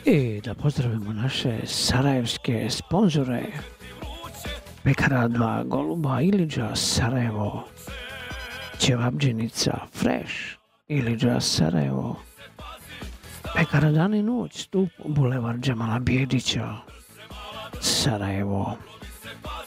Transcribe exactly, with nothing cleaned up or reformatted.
I da pozdravimo naše sarajevske sponzore. Pekara dva Goluba Iliđa Sarajevo, Ćevabdžinica Fresh Iliđa Sarajevo, Pekara Dan i noć Stup Bulevar Džemala Bijedića Sarajevo.